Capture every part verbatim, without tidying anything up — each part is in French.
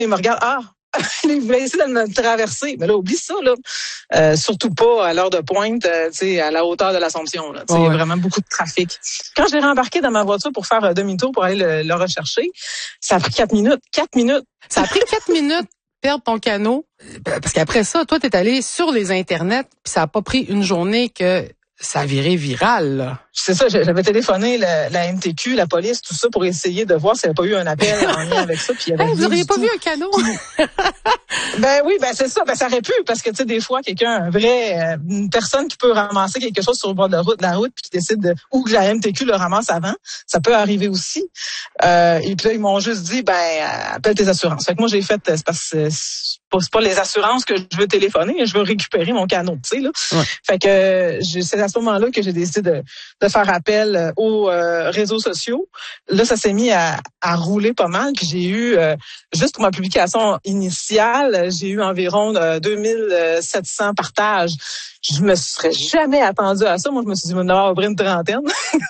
il me regarde, ah, il voulait essayer de me traverser. Mais là, oublie ça, là. Euh, surtout pas à l'heure de pointe, euh, tu sais, à la hauteur de l'Assomption, là. Tu sais, il y a vraiment beaucoup de trafic. Quand j'ai rembarqué dans ma voiture pour faire un demi-tour pour aller le, le rechercher, ça a pris quatre minutes. Quatre minutes. Ça a pris quatre minutes perdre ton canot. Parce qu'après ça, toi, t'es allé sur les internets, puis ça a pas pris une journée que ça a viré viral, là. C'est ça, j'avais téléphoné la, la M T Q, la police, tout ça, pour essayer de voir s'il n'y avait pas eu un appel en lien avec ça. Puis il y avait hey, vous n'auriez pas tout. vu un canot? Ben oui, ben c'est ça, ben ça aurait pu, parce que tu sais, des fois, quelqu'un, un vrai, une personne qui peut ramasser quelque chose sur le bord de la route, de la route, puis qui décide de, ou que la M T Q le ramasse avant, ça peut arriver aussi. Euh, et puis là, ils m'ont juste dit, ben, appelle tes assurances. Fait que moi, j'ai fait, c'est parce que c'est pas, c'est pas les assurances que je veux téléphoner, je veux récupérer mon canot, tu sais, là. Ouais. Fait que c'est à ce moment-là que j'ai décidé de, de faire appel aux euh, réseaux sociaux. Là, ça s'est mis à, à rouler pas mal, puis j'ai eu, euh, juste pour ma publication initiale, j'ai eu environ euh, deux mille sept cents partages. Je me serais jamais attendue à ça. Moi, je me suis dit, on va avoir une trentaine.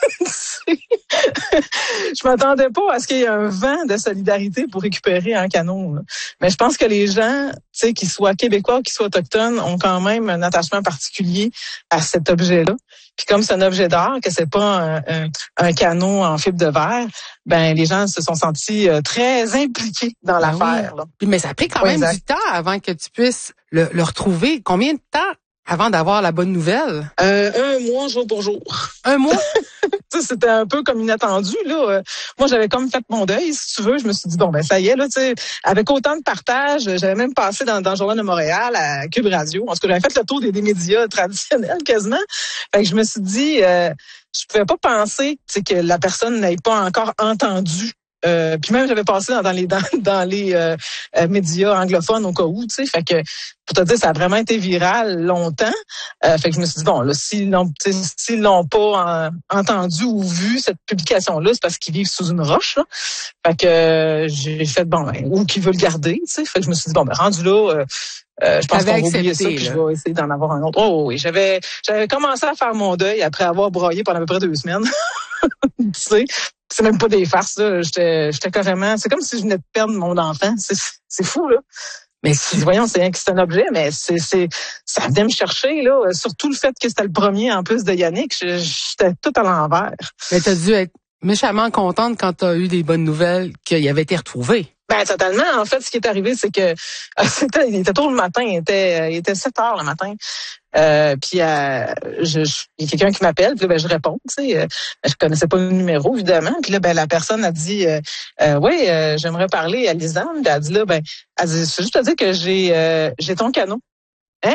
Je m'attendais pas à ce qu'il y ait un vent de solidarité pour récupérer un canot, là. Mais je pense que les gens, tu sais, qu'ils soient québécois ou qu'ils soient autochtones, ont quand même un attachement particulier à cet objet-là. Puis comme c'est un objet d'art, que c'est pas un, un, un canot en fibre de verre, ben les gens se sont sentis euh, très impliqués dans ben l'affaire. Oui. Puis, mais ça a pris quand oui, même exact. du temps avant que tu puisses le, le retrouver. Combien de temps avant d'avoir la bonne nouvelle? Euh, un mois, jour pour jour. Un mois? C'était un peu comme inattendu, là. Moi, j'avais comme fait mon deuil, si tu veux. Je me suis dit, bon, ben ça y est, là, tu sais, avec autant de partage, j'avais même passé dans, dans le Journal de Montréal, à Cube Radio. En tout cas, j'avais fait le tour des, des médias traditionnels, quasiment. Fait que je me suis dit, euh, je pouvais pas penser, tu sais, que la personne n'ait pas encore entendu. Euh, puis même j'avais passé dans, dans les dans, dans les euh, euh, médias anglophones au cas où, tu sais, fait que pour te dire ça a vraiment été viral longtemps. Euh, fait que je me suis dit bon là s'ils l'ont s'ils l'ont pas euh, entendu ou vu cette publication là, c'est parce qu'ils vivent sous une roche là. Fait que euh, j'ai fait bon ben, ou qu'ils veulent le garder, tu sais. Fait que je me suis dit bon ben rendu là euh, Euh, je pense qu'on va oublier ça, puis je vais essayer d'en avoir un autre. Oh oui, j'avais j'avais commencé à faire mon deuil après avoir broyé pendant à peu près deux semaines. Tu sais, c'est même pas des farces, là. J'étais, j'étais carrément, c'est comme si je venais de perdre mon enfant. C'est, c'est fou, là. Mais si, voyons, c'est un, c'est un objet, mais c'est, c'est, ça venait me chercher, là. Surtout le fait que c'était le premier, en plus de Yannick, j'étais tout à l'envers. Mais t'as dû être méchamment contente quand t'as eu des bonnes nouvelles qu'il avait été retrouvé. Ben totalement. En fait, ce qui est arrivé, c'est que c'était, il était tôt le matin, il était, il était sept heures le matin. Euh, puis euh, je, je, il y a quelqu'un qui m'appelle, puis là, ben je réponds, tu sais, euh, je connaissais pas le numéro évidemment, puis là ben la personne a dit, euh, euh, oui, euh, j'aimerais parler à Lisanne, puis elle a dit là, ben, elle dit, c'est juste à dire que j'ai, euh, j'ai ton canot, hein?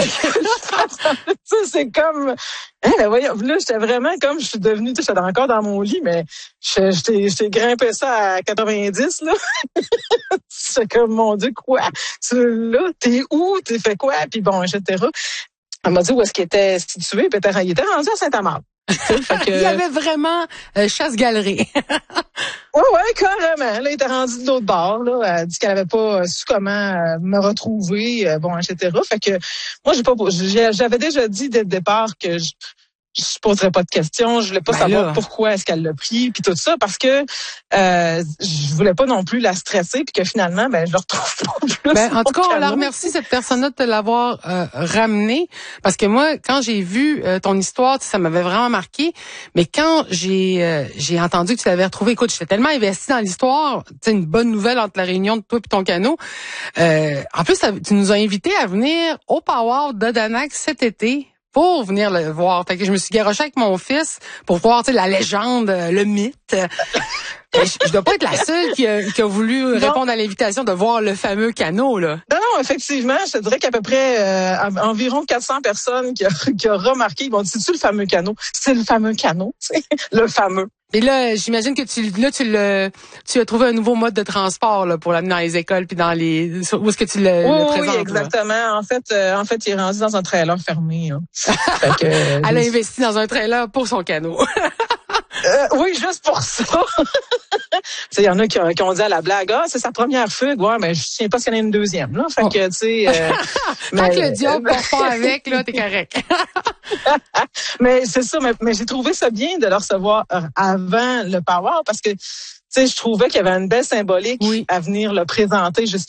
C'est comme, hein, ben voyons, là, j'étais vraiment comme, je suis devenue, tu sais, j'étais encore dans mon lit, mais je, je t'ai, je t'ai grimpé ça à quatre-vingt-dix, là. C'est comme, mon Dieu, quoi? Tu, là, t'es où? T'es fait quoi? Puis bon, et cetera. Elle m'a dit où est-ce qu'il était situé, puis il était rendu à Saint-Amand. Que... Il y avait vraiment euh, chasse-galerie. Oui, oui, carrément. Là, il était rendu de l'autre bord. Là. Elle a dit qu'elle avait pas su comment euh, me retrouver, euh, bon, et cetera. Fait que moi, j'ai pas, j'avais déjà dit dès le départ que je, je poserais pas de questions. Je voulais pas ben savoir là. Pourquoi est-ce qu'elle l'a pris, puis tout ça, parce que euh, je voulais pas non plus la stresser, puis que finalement, ben je le retrouve pas plus. Ben, en tout cas, on la remercie cette personne-là de te l'avoir euh, ramené, parce que moi, quand j'ai vu euh, ton histoire, ça m'avait vraiment marqué. Mais quand j'ai euh, j'ai entendu que tu l'avais retrouvé, écoute, j'étais tellement investie dans l'histoire. Tu sais, une bonne nouvelle entre la réunion de toi et ton canot. Euh, en plus, tu nous as invités à venir au Power d'Odanak cet été. Pour venir le voir. Fait que je me suis garochée avec mon fils pour voir, tu sais, la légende, le mythe. je, je dois pas être la seule qui a, qui a voulu non. répondre à l'invitation de voir le fameux canot, là. Non, non, effectivement, je te dirais qu'à peu près euh, environ quatre cents personnes qui ont qui a remarqué, ils vont dire, c'est-tu le fameux canot? C'est le fameux canot, tu sais, le fameux. Et là, j'imagine que tu là tu le tu as trouvé un nouveau mode de transport là pour l'amener dans les écoles puis dans les où est-ce que tu le, oui, le présentes? Oui, exactement. Là? En fait, euh, en fait, il est rendu dans un trailer fermé. Hein. Fait que, euh, elle a investi dans un trailer pour son canot. euh, oui, juste pour ça. Il y en a qui, qui ont dit à la blague, ah, c'est sa première fugue. Ouais, mais je ne tiens pas s'il y en a une deuxième. Là. Fait oh. que, tu sais. Euh, Tant que le diable ne part pas avec, là, t'es correct. Mais c'est ça, mais, mais j'ai trouvé ça bien de le recevoir avant le Power parce que, tu sais, je trouvais qu'il y avait une belle symbolique oui. à venir le présenter justement.